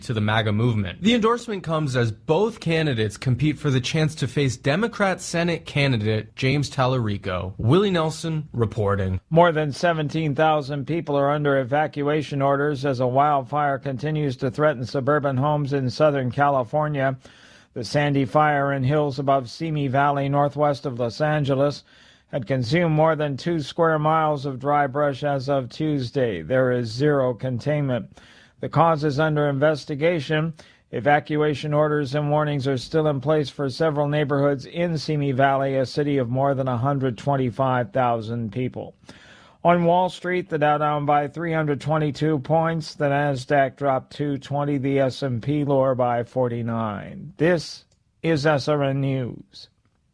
to the MAGA movement. The endorsement comes as both candidates compete for the chance to face Democrat Senate candidate James Tallarico. Willie Nelson reporting. More than 17,000 people are under evacuation orders as a wildfire continues to threaten suburban homes in Southern California. The Sandy Fire in hills above Simi Valley, northwest of Los Angeles, had consumed more than 2 square miles of dry brush as of Tuesday. There is zero containment. The cause is under investigation. Evacuation orders and warnings are still in place for several neighborhoods in Simi Valley, a city of more than 125,000 people. On Wall Street, the Dow down by 322 points. The Nasdaq dropped 220. The S&P lower by 49. This is SRN News.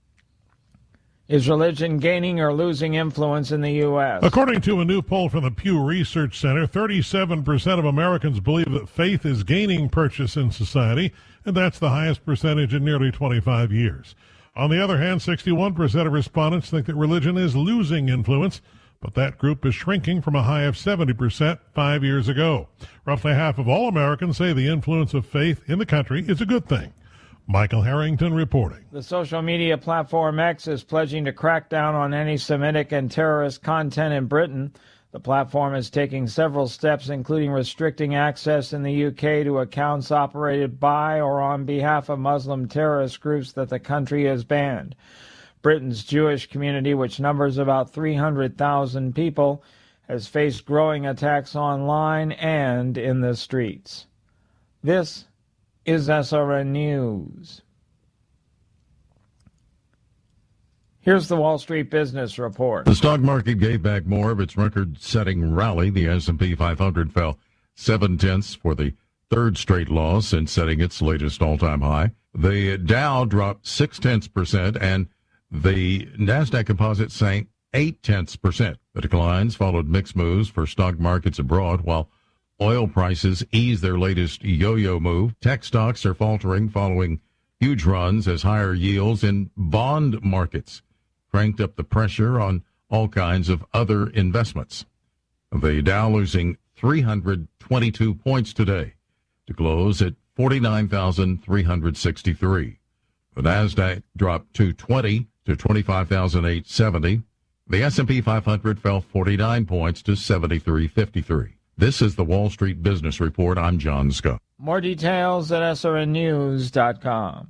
Is religion gaining or losing influence in the U.S.? According to a new poll from the Pew Research Center, 37% of Americans believe that faith is gaining purchase in society, and that's the highest percentage in nearly 25 years. On the other hand, 61% of respondents think that religion is losing influence, but that group is shrinking from a high of 70% 5 years ago. Roughly half of all Americans say the influence of faith in the country is a good thing. Michael Harrington reporting. The social media platform X is pledging to crack down on anti-Semitic and terrorist content in Britain. The platform is taking several steps, including restricting access in the UK to accounts operated by or on behalf of Muslim terrorist groups that the country has banned. Britain's Jewish community, which numbers about 300,000 people, has faced growing attacks online and in the streets. This is SRN News. Here's the Wall Street Business Report. The stock market gave back more of its record-setting rally. The S&P 500 fell 0.7 for the third straight loss since setting its latest all-time high. The Dow dropped 0.6%, and the Nasdaq Composite sank 0.8%. The declines followed mixed moves for stock markets abroad, while oil prices ease their latest yo-yo move. Tech stocks are faltering following huge runs as higher yields in bond markets cranked up the pressure on all kinds of other investments. The Dow losing 322 points today to close at 49,363. The Nasdaq dropped 220 to 25,870. The S&P 500 fell 49 points to 73.53. This is the Wall Street Business Report. I'm John Scott. More details at srnnews.com.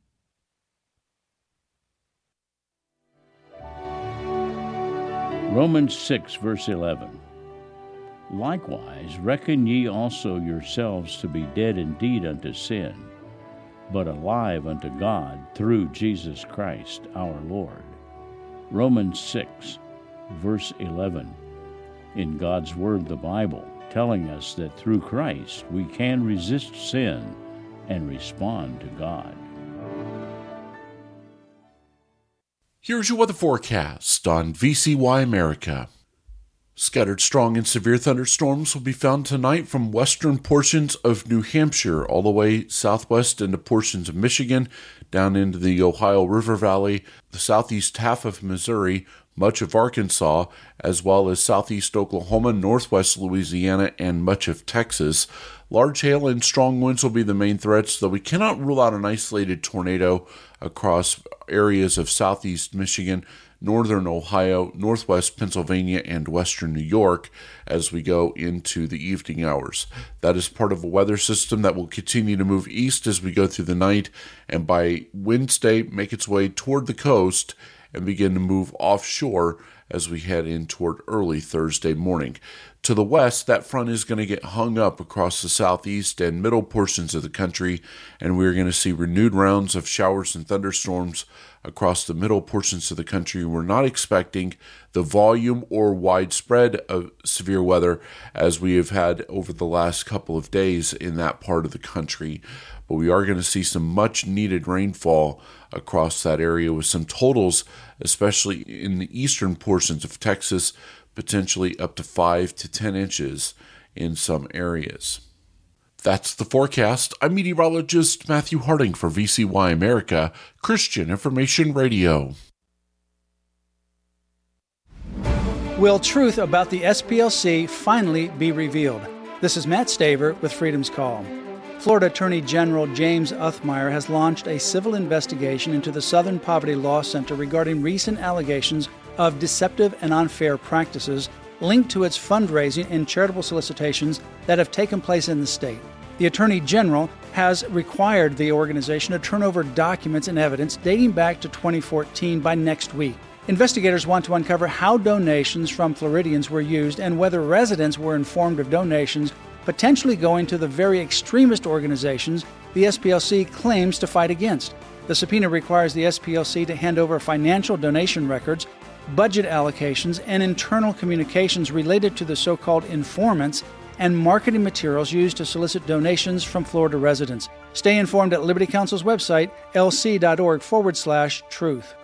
Romans 6, verse 11. Likewise, reckon ye also yourselves to be dead indeed unto sin, but alive unto God through Jesus Christ our Lord. Romans 6, verse 11. In God's Word, the Bible, telling us that through Christ we can resist sin and respond to God. Here's your weather forecast on VCY America. Scattered strong and severe thunderstorms will be found tonight from western portions of New Hampshire all the way southwest into portions of Michigan, down into the Ohio River Valley, the southeast half of Missouri, much of Arkansas, as well as southeast Oklahoma, northwest Louisiana, and much of Texas. Large hail and strong winds will be the main threats, though we cannot rule out an isolated tornado across areas of southeast Michigan, northern Ohio, northwest Pennsylvania, and western New York as we go into the evening hours. That is part of a weather system that will continue to move east as we go through the night, and by Wednesday make its way toward the coast and begin to move offshore as we head in toward early Thursday morning. To the west, that front is going to get hung up across the southeast and middle portions of the country, and we're going to see renewed rounds of showers and thunderstorms across the middle portions of the country. We're not expecting the volume or widespread of severe weather as we have had over the last couple of days in that part of the country, but we are going to see some much needed rainfall across that area with some totals, especially in the eastern portions of Texas, potentially up to 5 to 10 inches in some areas. That's the forecast. I'm meteorologist Matthew Harding for VCY America, Christian Information Radio. Will truth about the SPLC finally be revealed? This is Matt Staver with Freedom's Call. Florida Attorney General James Uthmire has launched a civil investigation into the Southern Poverty Law Center regarding recent allegations of deceptive and unfair practices linked to its fundraising and charitable solicitations that have taken place in the state. The Attorney General has required the organization to turn over documents and evidence dating back to 2014 by next week. Investigators want to uncover how donations from Floridians were used and whether residents were informed of donations potentially going to the very extremist organizations the SPLC claims to fight against. The subpoena requires the SPLC to hand over financial donation records, budget allocations, and internal communications related to the so-called informants and marketing materials used to solicit donations from Florida residents. Stay informed at Liberty Counsel's website, lc.org/truth.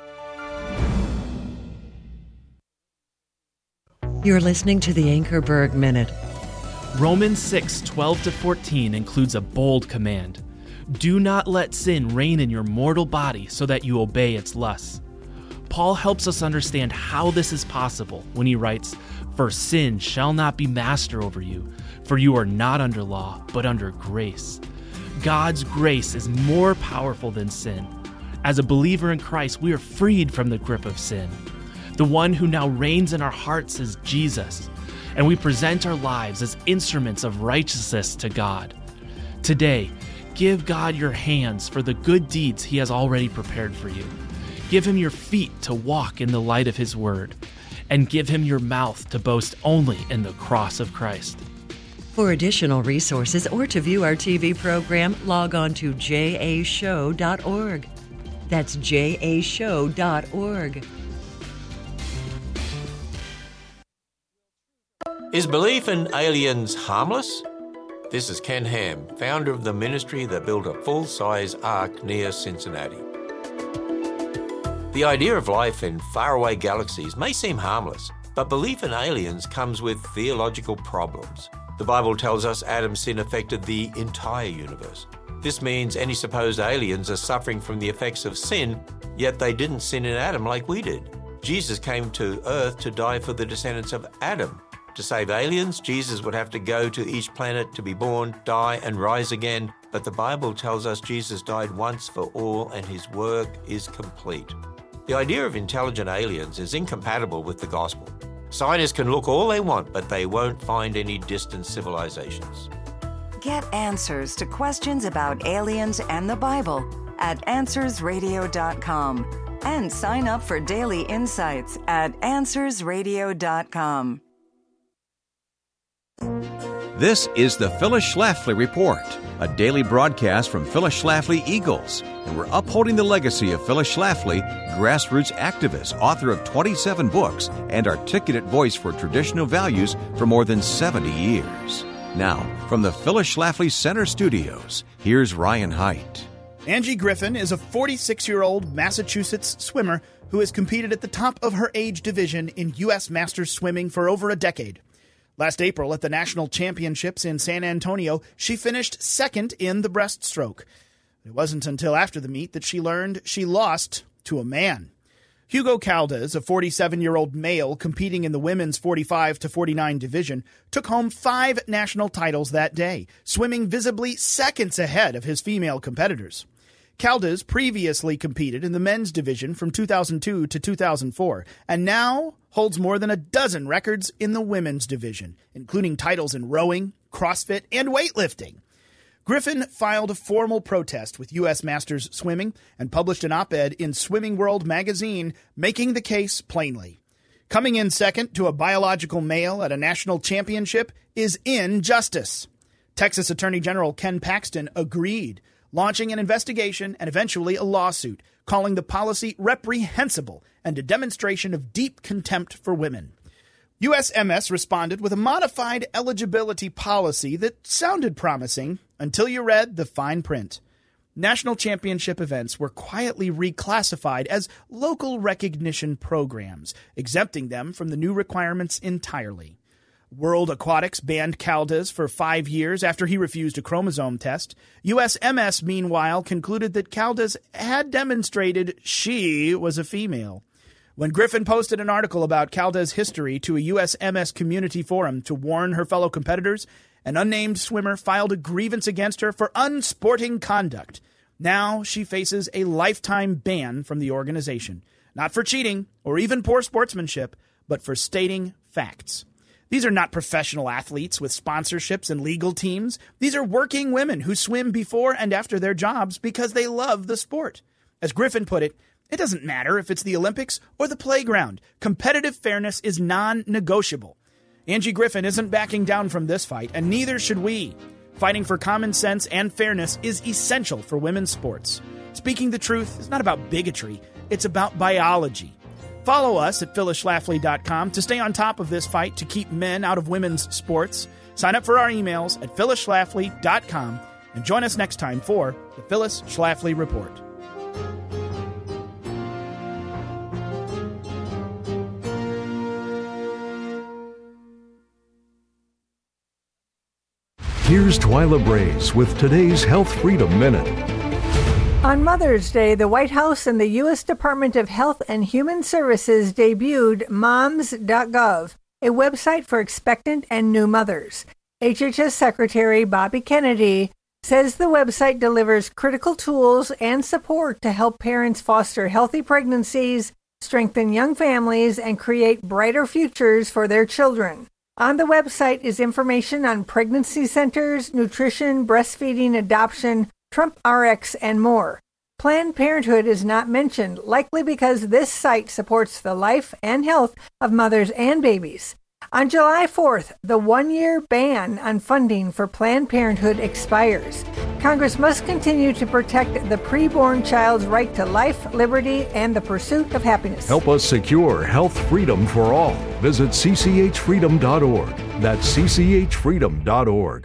You're listening to the Anchorberg Minute. Romans 6:12-14 includes a bold command. Do not let sin reign in your mortal body so that you obey its lusts. Paul helps us understand how this is possible when he writes, "For sin shall not be master over you, for you are not under law, but under grace." God's grace is more powerful than sin. As a believer in Christ, we are freed from the grip of sin. The one who now reigns in our hearts is Jesus, and we present our lives as instruments of righteousness to God. Today, give God your hands for the good deeds He has already prepared for you. Give Him your feet to walk in the light of His word, and give Him your mouth to boast only in the cross of Christ. For additional resources or to view our TV program, log on to jashow.org. That's jashow.org. Is belief in aliens harmless? This is Ken Ham, founder of the ministry that built a full-size ark near Cincinnati. The idea of life in faraway galaxies may seem harmless, but belief in aliens comes with theological problems. The Bible tells us Adam's sin affected the entire universe. This means any supposed aliens are suffering from the effects of sin, yet they didn't sin in Adam like we did. Jesus came to earth to die for the descendants of Adam. To save aliens, Jesus would have to go to each planet to be born, die, and rise again. But the Bible tells us Jesus died once for all and His work is complete. The idea of intelligent aliens is incompatible with the gospel. Scientists can look all they want, but they won't find any distant civilizations. Get answers to questions about aliens and the Bible at AnswersRadio.com. And sign up for daily insights at AnswersRadio.com. This is the Phyllis Schlafly Report, a daily broadcast from Phyllis Schlafly Eagles, and we're upholding the legacy of Phyllis Schlafly, grassroots activist, author of 27 books, and articulate voice for traditional values for more than 70 years. Now, from the Phyllis Schlafly Center Studios, here's Ryan Haidt. Angie Griffin is a 46-year-old Massachusetts swimmer who has competed at the top of her age division in U.S. Masters swimming for over a decade. Last April at the National Championships in San Antonio, she finished second in the breaststroke. It wasn't until after the meet that she learned she lost to a man. Hugo Caldas, a 47-year-old male competing in the women's 45 to 49 division, took home 5 national titles that day, swimming visibly seconds ahead of his female competitors. Caldas previously competed in the men's division from 2002 to 2004, and now holds more than a dozen records in the women's division, including titles in rowing, CrossFit, and weightlifting. Griffin filed a formal protest with U.S. Masters Swimming and published an op-ed in Swimming World magazine making the case plainly. Coming in second to a biological male at a national championship is injustice. Texas Attorney General Ken Paxton agreed, launching an investigation and eventually a lawsuit, calling the policy reprehensible and a demonstration of deep contempt for women. USMS responded with a modified eligibility policy that sounded promising until you read the fine print. National championship events were quietly reclassified as local recognition programs, exempting them from the new requirements entirely. World Aquatics banned Caldas for 5 years after he refused a chromosome test. USMS, meanwhile, concluded that Caldas had demonstrated she was a female. When Griffin posted an article about Caldas' history to a USMS community forum to warn her fellow competitors, An unnamed swimmer filed a grievance against her for unsporting conduct. Now she faces a lifetime ban from the organization, not for cheating or even poor sportsmanship, but for stating facts. These are not professional athletes with sponsorships and legal teams. These are working women who swim before and after their jobs because they love the sport. As Griffin put it, it doesn't matter if it's the Olympics or the playground. Competitive fairness is non-negotiable. Angie Griffin isn't backing down from this fight, and neither should we. Fighting for common sense and fairness is essential for women's sports. Speaking the truth is not about bigotry, it's about biology. Follow us at phyllisschlafly.com to stay on top of this fight to keep men out of women's sports. Sign up for our emails at phyllisschlafly.com and join us next time for the Phyllis Schlafly Report. Here's Twyla Brace with today's Health Freedom Minute. On Mother's Day, the White House and the U.S. Department of Health and Human Services debuted moms.gov, a website for expectant and new mothers. HHS Secretary Bobby Kennedy says the website delivers critical tools and support to help parents foster healthy pregnancies, strengthen young families, and create brighter futures for their children. On the website is information on pregnancy centers, nutrition, breastfeeding, adoption, Trump RX, and more. Planned Parenthood is not mentioned, likely because this site supports the life and health of mothers and babies. On July 4th, the one-year ban on funding for Planned Parenthood expires. Congress must continue to protect the preborn child's right to life, liberty, and the pursuit of happiness. Help us secure health freedom for all. Visit cchfreedom.org. That's cchfreedom.org.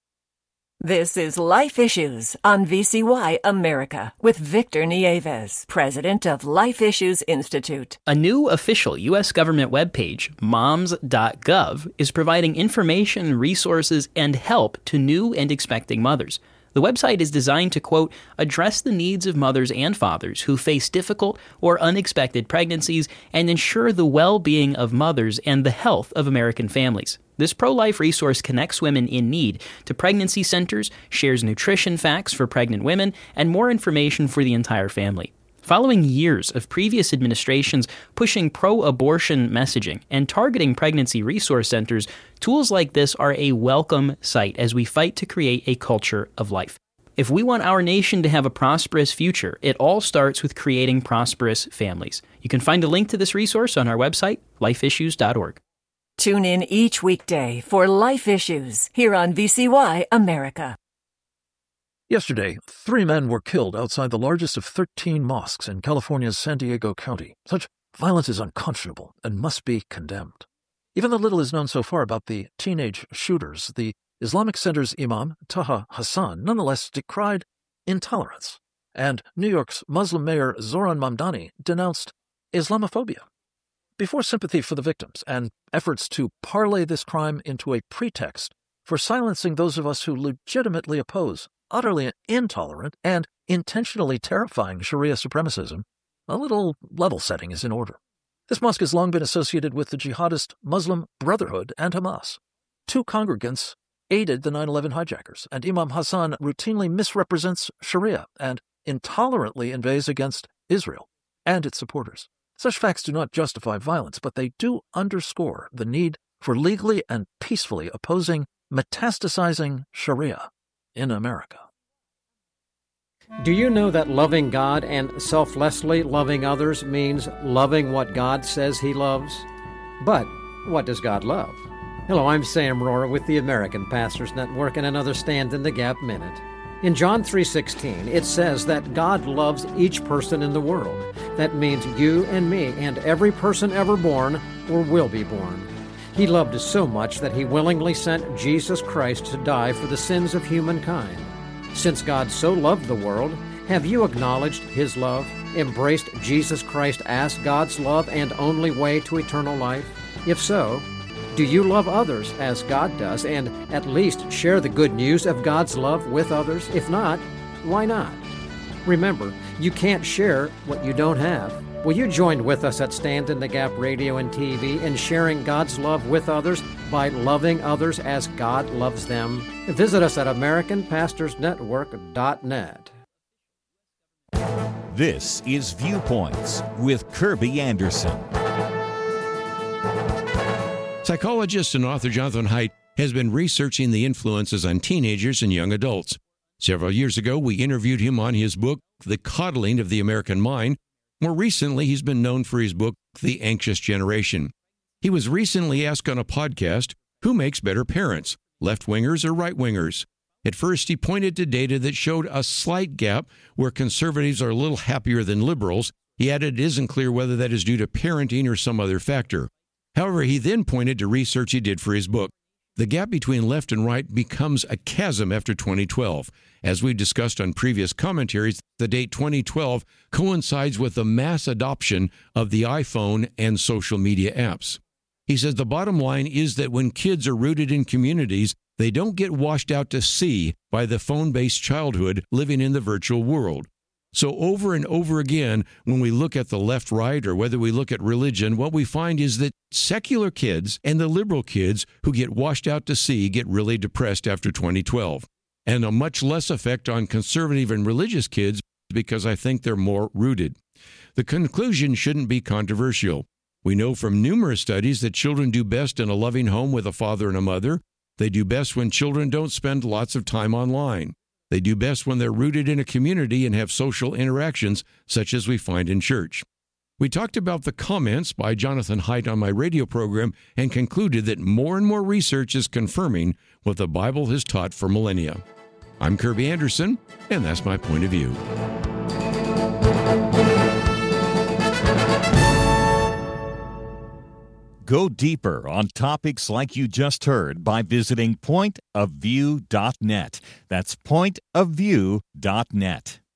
This is Life Issues on VCY America with Victor Nieves, president of Life Issues Institute. A new official U.S. government webpage, moms.gov, is providing information, resources, and help to new and expecting mothers. The website is designed to, quote, address the needs of mothers and fathers who face difficult or unexpected pregnancies and ensure the well-being of mothers and the health of American families. This pro-life resource connects women in need to pregnancy centers, shares nutrition facts for pregnant women, and more information for the entire family. Following years of previous administrations pushing pro-abortion messaging and targeting pregnancy resource centers, tools like this are a welcome sight as we fight to create a culture of life. If we want our nation to have a prosperous future, it all starts with creating prosperous families. You can find a link to this resource on our website, lifeissues.org. Tune in each weekday for Life Issues here on VCY America. Yesterday, 3 men were killed outside the largest of 13 mosques in California's San Diego County. Such violence is unconscionable and must be condemned. Even though little is known so far about the teenage shooters, the Islamic Center's Imam, Taha Hassan, nonetheless decried intolerance. And New York's Muslim mayor Zoran Mamdani denounced Islamophobia. Before sympathy for the victims and efforts to parlay this crime into a pretext for silencing those of us who legitimately oppose utterly intolerant and intentionally terrifying Sharia supremacism, a little level setting is in order. This mosque has long been associated with the jihadist Muslim Brotherhood and Hamas. 2 congregants aided the 9/11 hijackers, and Imam Hassan routinely misrepresents Sharia and intolerantly inveighs against Israel and its supporters. Such facts do not justify violence, but they do underscore the need for legally and peacefully opposing metastasizing Sharia in America. Do you know that loving God and selflessly loving others means loving what God says He loves? But what does God love? Hello, I'm Sam Rohrer with the American Pastors Network and another Stand in the Gap Minute. In John 3:16, it says that God loves each person in the world. That means you and me and every person ever born or will be born. He loved us so much that He willingly sent Jesus Christ to die for the sins of humankind. Since God so loved the world, have you acknowledged His love, embraced Jesus Christ as God's love and only way to eternal life? If so, do you love others as God does and at least share the good news of God's love with others? If not, why not? Remember, you can't share what you don't have. Will you join with us at Stand in the Gap Radio and TV in sharing God's love with others by loving others as God loves them? Visit us at AmericanPastorsNetwork.net. This is Viewpoints with Kirby Anderson. Psychologist and author Jonathan Haidt has been researching the influences on teenagers and young adults. Several years ago, we interviewed him on his book, The Coddling of the American Mind. More recently, he's been known for his book, The Anxious Generation. He was recently asked on a podcast, who makes better parents, left-wingers or right-wingers? At first, he pointed to data that showed a slight gap where conservatives are a little happier than liberals. He added it isn't clear whether that is due to parenting or some other factor. However, he then pointed to research he did for his book. The gap between left and right becomes a chasm after 2012. As we discussed on previous commentaries, the date 2012 coincides with the mass adoption of the iPhone and social media apps. He says the bottom line is that when kids are rooted in communities, they don't get washed out to sea by the phone-based childhood living in the virtual world. So over and over again, when we look at the left-right or whether we look at religion, what we find is that secular kids and the liberal kids who get washed out to sea get really depressed after 2012. And a much less effect on conservative and religious kids because I think they're more rooted. The conclusion shouldn't be controversial. We know from numerous studies that children do best in a loving home with a father and a mother. They do best when children don't spend lots of time online. They do best when they're rooted in a community and have social interactions, such as we find in church. We talked about the comments by Jonathan Haidt on my radio program and concluded that more and more research is confirming what the Bible has taught for millennia. I'm Kirby Anderson, and that's my point of view. Go deeper on topics like you just heard by visiting pointofview.net. That's pointofview.net.